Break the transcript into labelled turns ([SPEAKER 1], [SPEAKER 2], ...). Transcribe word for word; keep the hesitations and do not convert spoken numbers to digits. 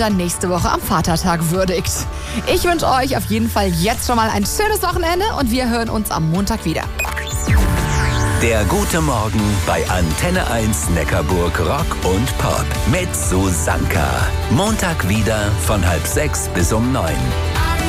[SPEAKER 1] dann nächste Woche am Vatertag würdigt. Ich wünsche euch auf jeden Fall jetzt schon mal ein schönes Wochenende und wir hören uns am Montag wieder.
[SPEAKER 2] Der gute Morgen bei Antenne eins Neckarburg Rock und Pop mit Susanka. Montag wieder von halb sechs bis um neun.